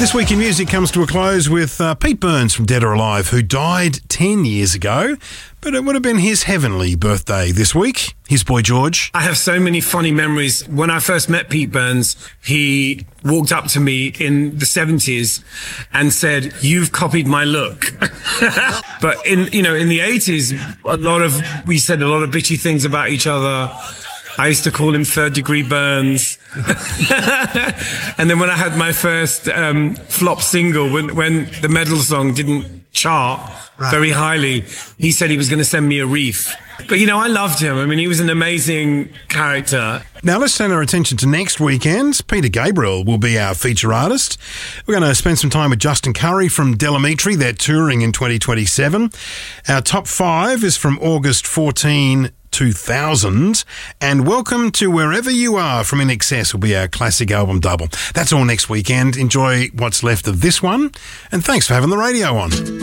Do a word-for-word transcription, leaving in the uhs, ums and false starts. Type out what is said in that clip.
This week in music comes to a close with uh, Pete Burns from Dead or Alive, who died ten years ago, but it would have been his heavenly birthday this week. His boy George. I have so many funny memories. When I first met Pete Burns, he walked up to me in the seventies and said, "You've copied my look." But in, you know, in the eighties, a lot of, we said a lot of bitchy things about each other. I used to call him Third Degree Burns. And then when I had my first um, flop single, when, when the Medal song didn't chart right. very highly, he said he was going to send me a wreath. But, you know, I loved him. I mean, he was an amazing character. Now, let's turn our attention to next weekend. Peter Gabriel will be our feature artist. We're going to spend some time with Justin Curry from Delamitri. They're touring in twenty twenty-seven. Our top five is from August fourteenth, two thousand, and Welcome to Wherever You Are from I N X S will be our classic album double. That's all next weekend. Enjoy what's left of this one, and thanks for having the radio on.